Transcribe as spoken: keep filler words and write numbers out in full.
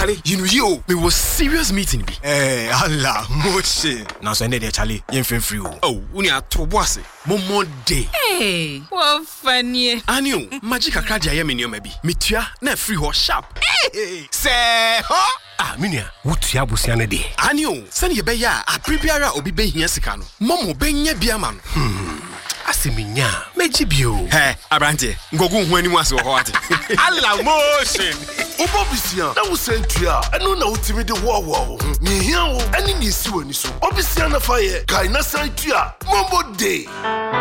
Charlie, you know you, we was serious meeting be. Eh, Allah, moche. Now send it there, Charlie. You feel free. Oh, we are to boss. Momo day. Hey, what funny. Anio, magic a card ya mini maybe. Mitua na free ho sharp. Hey, say, huh? Ah, minia, what ya busiane de? Anio, send ye beya a prebiara obi be here sikano. Momo benye biaman. Hmm. Asiminya, mejibio. Hey, Abrante, ngogu hwani mwaso hoate. Allah motion. Obobisia, na wo sentua, eno na utimi de wo wo. Ni hia wo, ani ni si wani so. Obisia na fa ye, kai na sentua. Mombo day.